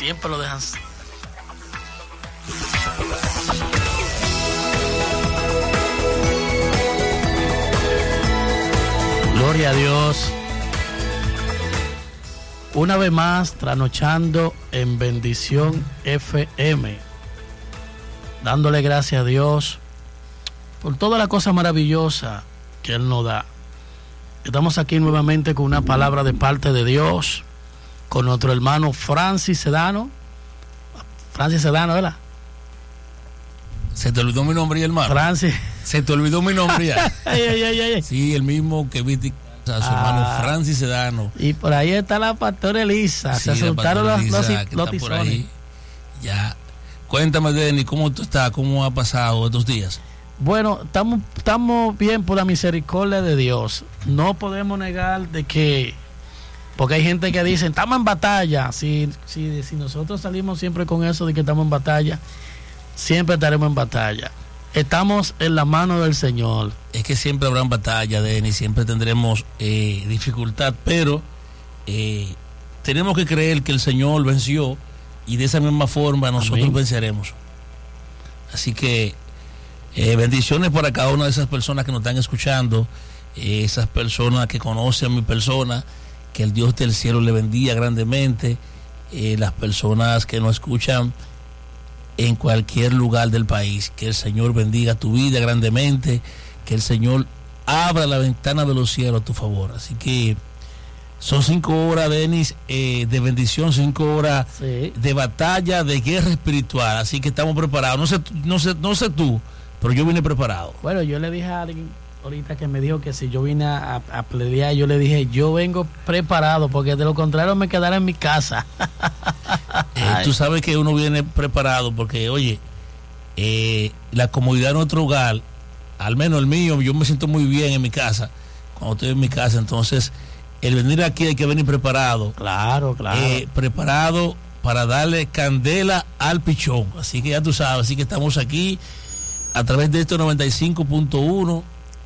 siempre lo dejan. Gloria a Dios. Una vez más, trasnochando en Bendición FM, dándole gracias a Dios por toda la cosa maravillosa que Él nos da. Estamos aquí nuevamente con una palabra de parte de Dios, con nuestro hermano Francis Sedano. Francis Sedano, ¿verdad? Se te olvidó mi nombre, hermano. Francis. Se te olvidó mi nombre ya. Ay. Sí, el mismo que viste a su hermano Francis Sedano. Y por ahí está la pastora Elisa. Sí, se soltaron los tizones. Ya. Cuéntame, Denny, ¿cómo tú estás? ¿Cómo ha pasado estos días? Bueno, estamos bien por la misericordia de Dios. No podemos negar de que, porque hay gente que dice, estamos en batalla. Si nosotros salimos siempre con eso de que estamos en batalla, siempre estaremos en batalla. Estamos en la mano del Señor. Es que siempre habrá batalla, Denny, siempre tendremos dificultad, pero tenemos que creer que el Señor venció y de esa misma forma nosotros Amén. venceremos. Así que bendiciones para cada una de esas personas que nos están escuchando, esas personas que conocen a mi persona, que el Dios del cielo le bendiga grandemente, las personas que nos escuchan en cualquier lugar del país, que el Señor bendiga tu vida grandemente, que el Señor abra la ventana de los cielos a tu favor. Así que son 5 horas, Denis, de bendición, 5 horas Sí. de batalla, de guerra espiritual. Así que estamos preparados. No sé tú, pero yo vine preparado. Bueno, yo le dije a alguien ahorita que me dijo que si yo vine a pelear, yo le dije, yo vengo preparado, porque de lo contrario me quedaré en mi casa. Tú sabes que uno viene preparado porque, oye, la comodidad de nuestro hogar, al menos el mío, yo me siento muy bien en mi casa, cuando estoy en mi casa. Entonces, el venir aquí hay que venir preparado. Claro. Preparado para darle candela al pichón. Así que ya tú sabes, así que estamos aquí a través de este 95.1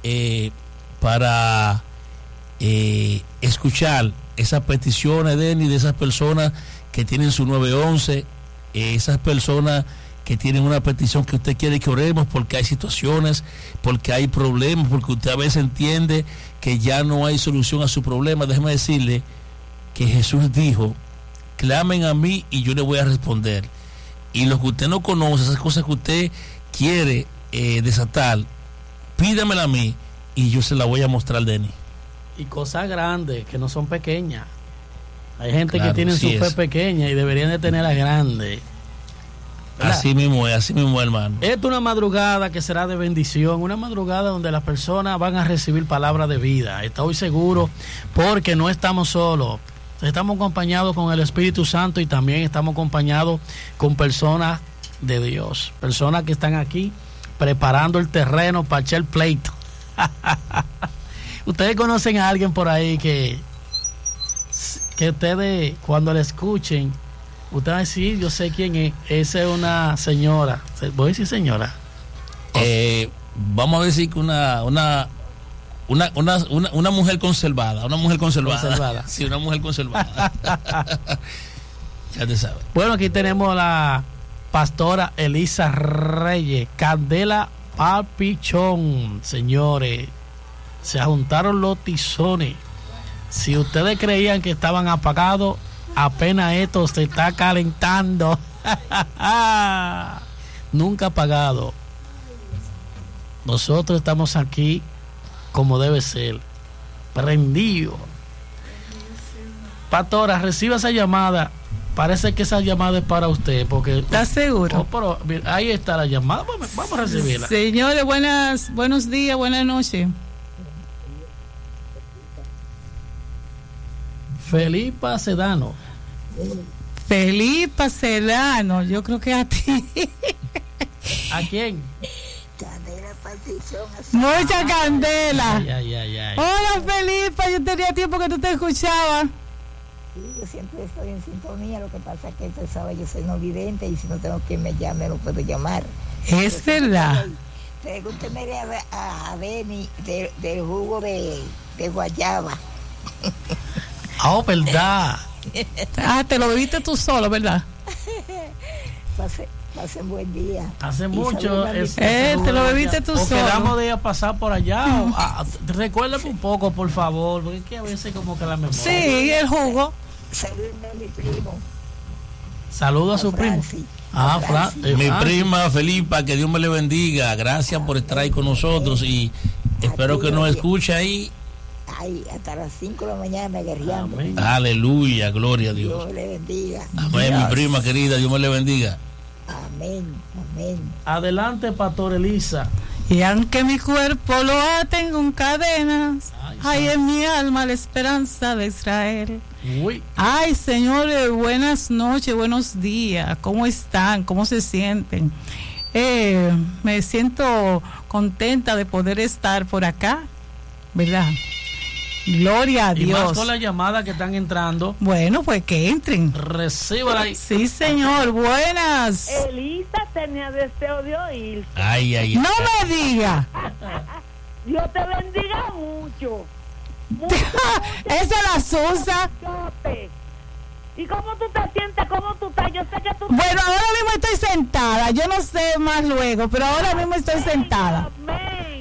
para escuchar esas peticiones, Denny, de esas personas que tienen su 911, esas personas que tienen una petición que usted quiere que oremos porque hay situaciones, porque hay problemas, porque usted a veces entiende que ya no hay solución a su problema. Déjeme decirle que Jesús dijo, clamen a mí y yo le voy a responder. Y lo que usted no conoce, esas cosas que usted quiere desatar, pídamela a mí y yo se la voy a mostrar, Denny. Y cosas grandes que no son pequeñas. Hay gente Claro, que tiene su sí fe es. pequeña y deberían de tenerla grande. ¿Verdad? Así mismo, hermano. Esta es una madrugada que será de bendición, una madrugada donde las personas van a recibir palabra de vida. Estoy seguro, porque no estamos solos. Estamos acompañados con el Espíritu Santo y también estamos acompañados con personas de Dios. Personas que están aquí preparando el terreno para echar pleito. Ustedes conocen a alguien por ahí que ustedes cuando le escuchen, ustedes van a decir, yo sé quién es. Esa es una señora. ¿Voy a decir señora? Vamos a decir que una mujer conservada. Sí, una mujer conservada. Ya te sabes. Bueno, aquí tenemos a la pastora Elisa Reyes, candela al pichón, señores. Se juntaron los tizones. Si ustedes creían que estaban apagados, apenas esto se está calentando. Nunca apagado. Nosotros estamos aquí como debe ser, prendido. Pastora, reciba esa llamada. Parece que esa llamada es para usted, porque ¿Estás seguro? pero, ahí está la llamada. Vamos a recibirla. Señores, buenos días, buenas noches. Felipa Sedano. Felipa Sedano, yo creo que a ti. ¿A quién? Mucha candela. Ay. Hola Felipa, yo tenía tiempo que no te escuchaba. Sí, yo siempre estoy en sintonía. Lo que pasa es que usted sabe, yo soy no vidente y si no tengo quien me llame, no puedo llamar. Es verdad. Pregúnteme a Beni del jugo de guayaba. Oh, verdad. Ah, te lo bebiste tú solo, ¿verdad? pasen buen día. Hace Y mucho. saluda a mi- Te lo bebiste tú o solo. quedamos de ir a pasar por allá. Recuérdame un poco, por favor, porque es que a veces como que la memoria. Sí, el jugo. Salúdame a mi primo. Saludo a su primo. Francis. Mi Francis. prima Felipa, que Dios me le bendiga. Gracias por estar ahí con nosotros y espero que nos escuche ahí. Ay, hasta las 5 de la mañana me guerreando. Amén. Aleluya, gloria a Dios. Dios le bendiga. Amén, mi prima querida, Dios me le bendiga. Amén, amén. Adelante, Pastor Elisa. Y aunque mi cuerpo lo aten con cadenas, hay en mi alma la esperanza de Israel. Uy, Ay, señores, buenas noches, buenos días. ¿Cómo están? ¿Cómo se sienten? Me siento contenta de poder estar por acá, ¿verdad? Gloria a y más Dios. con las llamadas que están entrando. Bueno, pues que entren. Recíbala ahí. Sí, señor, buenas. Elisa tenía deseo de oír. Ay, ay, No me diga. Dios te bendiga mucho. Esa la Susa. Muchote. ¿Y cómo tú te sientes? ¿Cómo tú estás? Yo sé que tú... Bueno, ahora mismo estoy sentada. Yo no sé más luego, pero ahora mismo estoy sentada. Amén.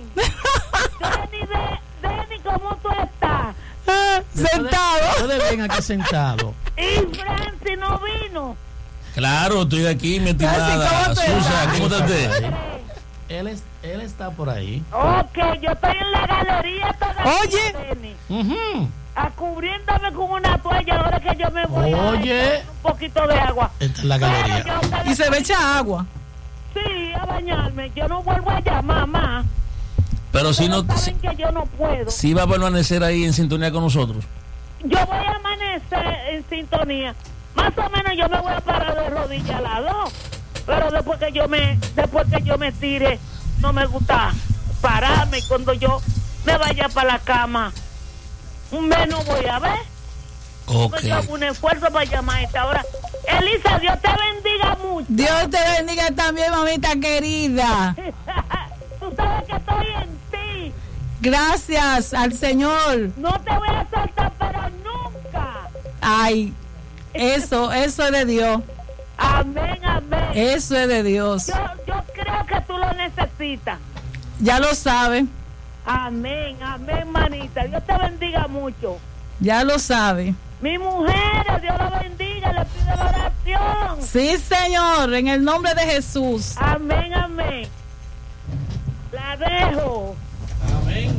Denny, ¿cómo tú estás? Sentado. Ustedes ven aquí sentado. Y Francis no vino. claro, estoy aquí, mi estimada ¿cómo te Susa, va? ¿cómo está usted? Él está por ahí. Ok, yo estoy en la galería todavía, Oye. Denny, Ujú. cubriéndome con una toalla ahora que yo me voy Oye. a un poquito de agua. Esta es la galería. Pero yo- Y se me echa agua. Sí, a bañarme. Yo no vuelvo a llamar más. Pero si no, Saben que yo no puedo. si va a permanecer ahí en sintonía con nosotros. Yo voy a amanecer en sintonía. Más o menos yo me voy a parar de rodillas a las 2. Pero después que yo me tire, no me gusta pararme. Y cuando yo me vaya para la cama, menos voy a ver. Ok. Porque yo hago un esfuerzo para llamar a esta hora. Elisa, Dios te bendiga mucho. Dios te bendiga también, mamita querida. Tú sabes que estoy en ti. Gracias al Señor. No te voy a soltar, pero nunca. Ay, eso es de Dios. Amén, amén. Eso es de Dios. Yo creo que tú lo necesitas. Ya lo sabe, Amén, amén, manita. Dios te bendiga mucho. ya lo sabe. Mi mujer, Dios la bendiga, le pido la oración. Sí, Señor, en el nombre de Jesús. Amén, amén. La dejo. Amén.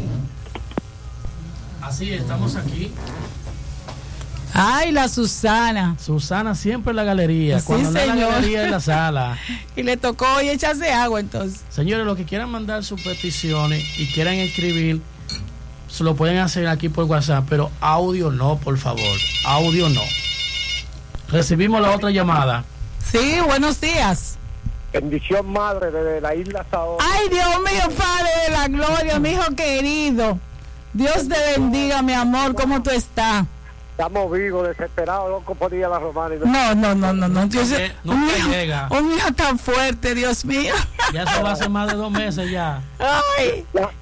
Así estamos aquí. Ay, la Susana. Susana siempre en la galería. Sí, Cuando no es la señor. galería, en la sala. Y le tocó hoy echarse agua entonces. Señores, los que quieran mandar sus peticiones y quieran escribir, se lo pueden hacer aquí por WhatsApp, pero audio no, por favor. Audio no. Recibimos la otra llamada. Sí, buenos días. Bendición, madre, desde la isla Saona. Ay, Dios mío, Padre de la gloria, mi hijo querido. Dios te bendiga, mi amor, ¿cómo tú estás? Estamos vivos, desesperados, locos por ir a la romana. No. Dios, Nunca llega. un hijo tan fuerte, Dios mío. Ya se va hace más de 2 meses ya. Ay,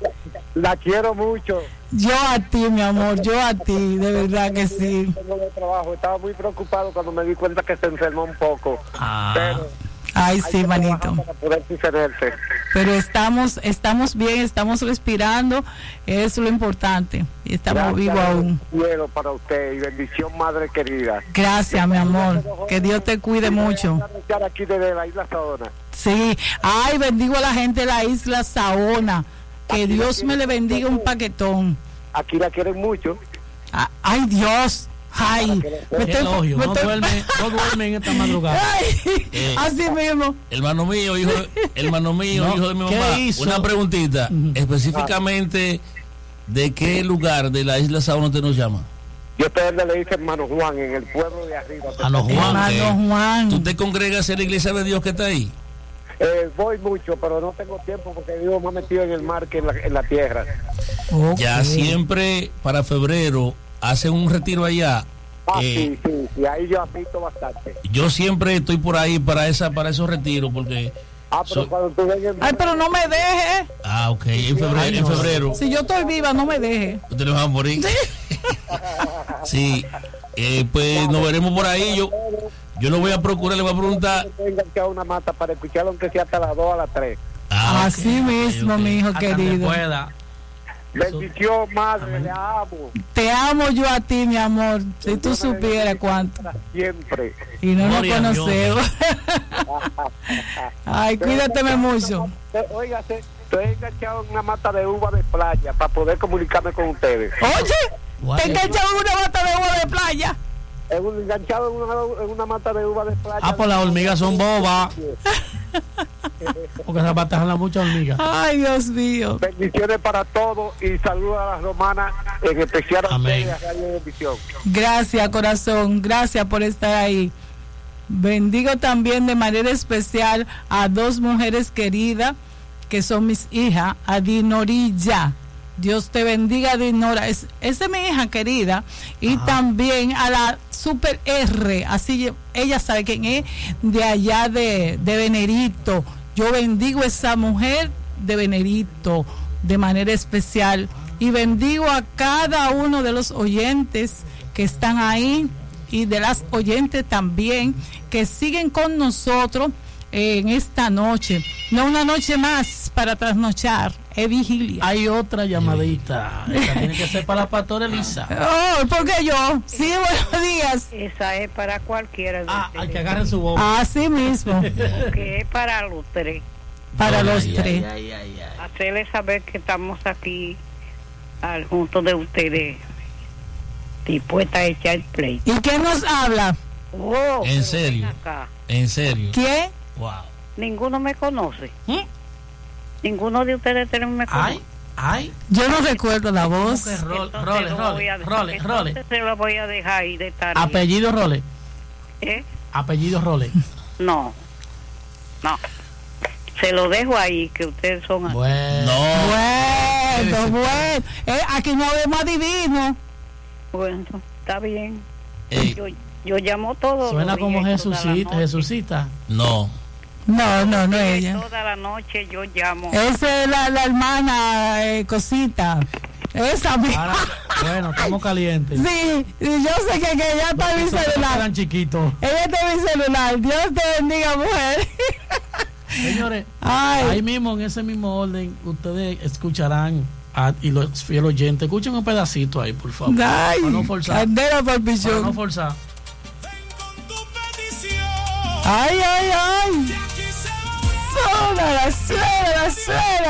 La quiero mucho. yo a ti, mi amor, yo a ti, de verdad que sí. Tengo de trabajo. Estaba muy preocupado cuando me di cuenta que se enfermó un poco. Pero Ay, hay sí, que manito. trabajar para poder sostenerse. Pero estamos bien, estamos respirando, eso es lo importante. Y estamos Gracias, vivos aún. Cielo para usted y bendición, madre querida. Gracias, mi amor. Que Dios te cuide mucho. Voy a anunciar aquí desde la isla Saona. Sí. Ay, bendigo a la gente de la isla Saona. Que Dios me le bendiga un paquetón. Aquí la quieren mucho. Ay, Dios. Ay, Qué elogio. No duerme en esta madrugada. Ay, así mismo. Hermano mío, hijo No, hijo de mi ¿qué mamá. hizo? Una preguntita. Específicamente, ¿de qué lugar de la isla Saona usted nos llama? Yo te le dice hermano Juan en el pueblo de arriba. Hermano Juan. Hermano Juan. ¿Tú te congregas en la iglesia de Dios que está ahí? Voy mucho, pero no tengo tiempo porque vivo más metido en el mar que en la tierra. Ok. Ya siempre para febrero hacen un retiro allá. Sí, ahí yo apito bastante. Yo siempre estoy por ahí para esos retiros porque Pero cuando tú vengas Ay, pero no me deje. ok, en febrero Si yo estoy viva, no me deje. ustedes van a morir. Sí, pues nos veremos por ahí. Yo lo voy a procurar, le voy a preguntar. Tenga que a una mata para escucharlo aunque sea hasta las 2 a las 3. Así mismo, mi hijo Hasta que querido. pueda. Bendición, madre, le amo. Te amo yo a ti, mi amor. Si tú supieras cuánto. Siempre. Y no nos Gloria a Dios. conocemos. Ay, cuídateme mucho. Oiga, estoy enganchado en una mata de uva de playa para poder comunicarme con ustedes. Oye, te enganchado en una bata de uva de playa. Enganchado en una mata de uva de playa. Pues las hormigas son bobas. Porque se batajan muchas hormigas. Ay, Dios mío. Bendiciones para todos y saludos a las romanas, en especial a Amén. ustedes, a Radio Bendición. Gracias, corazón. Gracias por estar ahí. Bendigo también de manera especial a 2 mujeres queridas que son mis hijas, a Dinorilla. Dios te bendiga, Dinora. Esa es mi hija querida. Y también a la Super R, así ella sabe quién es, de allá de Venerito. Yo bendigo a esa mujer de Venerito de manera especial. Y bendigo a cada uno de los oyentes que están ahí y de las oyentes también que siguen con nosotros en esta noche. No una noche más para trasnochar, es vigilia. Hay otra llamadita. Esta tiene que ser para la pastora Elisa. Oh, ¿por qué yo? Sí, buenos días. Esa es para cualquiera de Al que agarren su boca. Así mismo, que es para los 3. para los Ay, 3. ay, ay, ay. Hacerles saber que estamos aquí junto de ustedes, dispuestas a echar play. ¿Y quién nos habla? Oh, ¿En pero serio? ven acá. En serio. ¿Quién? Wow. Ninguno me conoce. ¿Mm? Ninguno de ustedes me conoce. Ay, ay. Yo no recuerdo la voz. ¿Cómo que Role, Entonces lo voy a- Role. entonces se lo voy a dejar ahí de tarea. Apellido Role. ¿Eh? Apellido Role. No. Se lo dejo ahí, que ustedes son así. Bueno. No. Bueno. Aquí no vemos adivino. Bueno, está bien. Ey, Yo llamo todo. Suena como Jesucita. no. No es ella. Toda la noche yo llamo. Esa es la hermana Cosita. Esa misma. Ahora, bueno, estamos calientes. Sí, yo sé que ya está en mi celular. Eran chiquitos. Ella está en mi celular. Dios te bendiga, mujer. Señores, Ay. ahí mismo, en ese mismo orden, ustedes escucharán y los fieles oyentes, escuchen un pedacito ahí, por favor. Ay, Para no forzar. candela por Para no pichón. forzar. Ay. Suena la suena.